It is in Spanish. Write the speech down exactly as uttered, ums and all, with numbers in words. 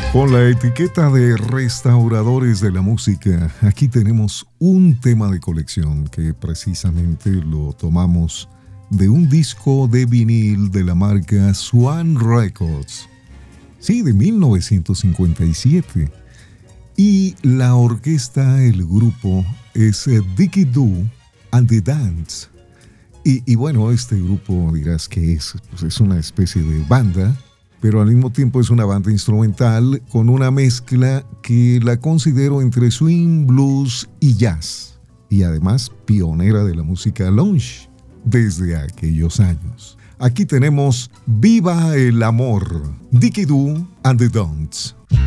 Con la etiqueta de restauradores de la música, aquí tenemos un tema de colección que precisamente lo tomamos de un disco de vinil de la marca Swan Records. Sí, de mil novecientos cincuenta y siete. Y la orquesta, el grupo, es Dickie Doo and the Dance. Y, y bueno, este grupo dirás que es, pues es una especie de banda, pero al mismo tiempo es una banda instrumental con una mezcla que la considero entre swing, blues y jazz. Y además pionera de la música lounge desde aquellos años. Aquí tenemos Viva el Amor, Dickie Doo and the Dons.